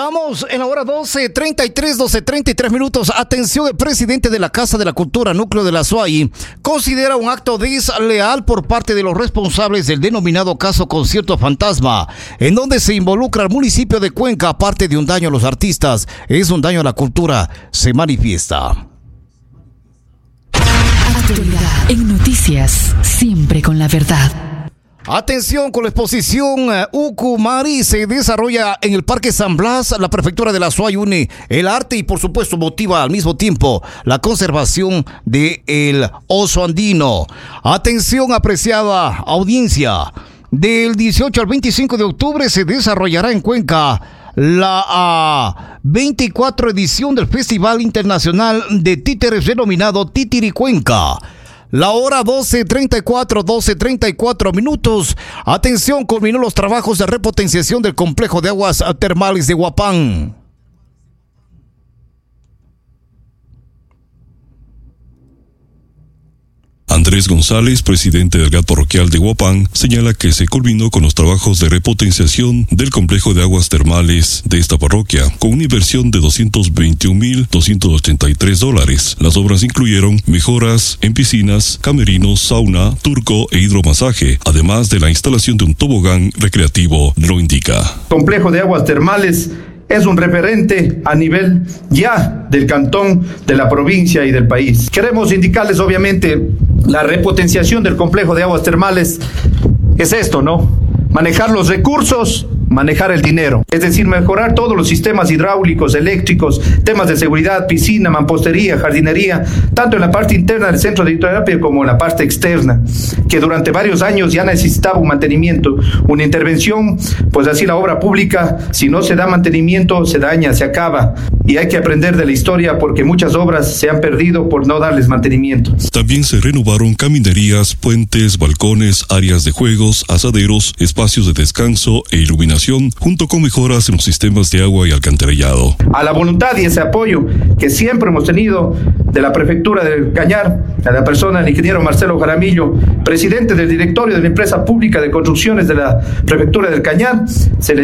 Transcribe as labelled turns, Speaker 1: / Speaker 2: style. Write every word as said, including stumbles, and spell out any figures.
Speaker 1: Vamos en la hora doce treinta y tres, doce treinta y tres minutos. Atención, el presidente de la Casa de la Cultura, Núcleo de la SUAY, considera un acto desleal por parte de los responsables del denominado caso Concierto Fantasma, en donde se involucra al municipio de Cuenca, aparte de un daño a los artistas, es un daño a la cultura, se manifiesta.
Speaker 2: Actualidad en noticias, siempre con la verdad.
Speaker 1: Atención con la exposición uh, Ucumari se desarrolla en el Parque San Blas. La prefectura de la SUAY une el arte y por supuesto motiva al mismo tiempo la conservación del oso andino. Atención apreciada audiencia, del dieciocho al veinticinco de octubre se desarrollará en Cuenca la uh, veinticuatro edición del Festival Internacional de Títeres denominado Titiricuenca. La hora doce treinta y cuatro, doce treinta y cuatro minutos. Atención, culminó los trabajos de repotenciación del complejo de aguas termales de Huapán.
Speaker 3: Andrés González, presidente del G A T parroquial de Huapán, señala que se culminó con los trabajos de repotenciación del complejo de aguas termales de esta parroquia, con una inversión de doscientos veintiún mil doscientos ochenta y tres dólares. Las obras incluyeron mejoras en piscinas, camerinos, sauna, turco e hidromasaje, además de la instalación de un tobogán recreativo, lo indica.
Speaker 4: Complejo de aguas termales es un referente a nivel ya del cantón, de la provincia y del país. Queremos indicarles, obviamente, la repotenciación del complejo de aguas termales es esto, ¿no? Manejar los recursos, manejar el dinero. Es decir, mejorar todos los sistemas hidráulicos, eléctricos, temas de seguridad, piscina, mampostería, jardinería, tanto en la parte interna del centro de hidroterapia como en la parte externa, que durante varios años ya necesitaba un mantenimiento, una intervención, pues así la obra pública, si no se da mantenimiento, se daña, se acaba. Y hay que aprender de la historia porque muchas obras se han perdido por no darles mantenimiento.
Speaker 3: También se renovaron caminerías, puentes, balcones, áreas de juegos, asaderos, espacios de descanso e iluminación, junto con mejoras en los sistemas de agua y alcantarillado.
Speaker 4: A la voluntad y ese apoyo que siempre hemos tenido de la prefectura del Cañar, a la persona del ingeniero Marcelo Jaramillo, presidente del directorio de la empresa pública de construcciones de la prefectura del Cañar, se le